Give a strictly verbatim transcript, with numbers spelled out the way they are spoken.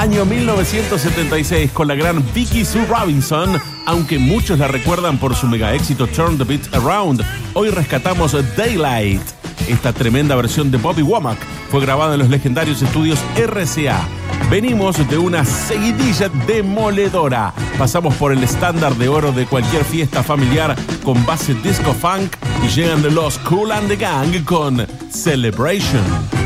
Año mil novecientos setenta y seis con la gran Vicki Sue Robinson, aunque muchos la recuerdan por su mega éxito Turn the Beat Around. Hoy rescatamos Daylight. Esta tremenda versión de Bobby Womack fue grabada en los legendarios estudios R C A. Venimos de una seguidilla demoledora. Pasamos por el estándar de oro de cualquier fiesta familiar con base disco funk y llegan de los Kool and the Gang con Celebration.